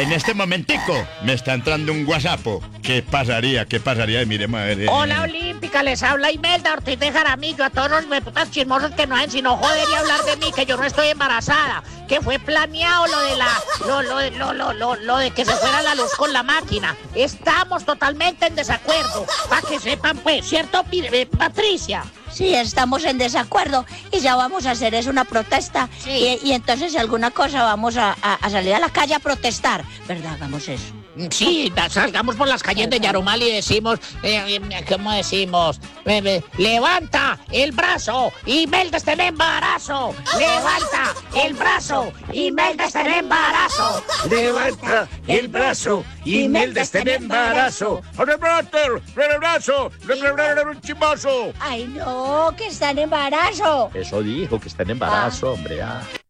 En este momentico me está entrando un WhatsApp. ¿Qué pasaría? Miremos a ver. Hola Olímpica, les habla Imelda Ortiz de Jaramillo. A todos los reputas chismosos que no hacen sino joder y hablar de mí, que yo no estoy embarazada, que fue planeado lo de que se fuera la luz con la máquina. Estamos totalmente en desacuerdo, para que sepan pues, ¿cierto, Patricia? Sí, estamos en desacuerdo y ya vamos a hacer es una protesta. Sí. Y entonces si alguna cosa vamos a salir a la calle a protestar, ¿verdad? Hagamos eso. Sí, salgamos por las calles de Yarumal y decimos, ¿cómo decimos? Levanta el brazo, Imelda está en embarazo. Levanta el brazo, Imelda está en embarazo. Levanta el brazo, Imelda está en embarazo. ¡El brazo! ¡Un chismoso! Ay, no, que está en embarazo. Eso dijo, que está en embarazo, hombre.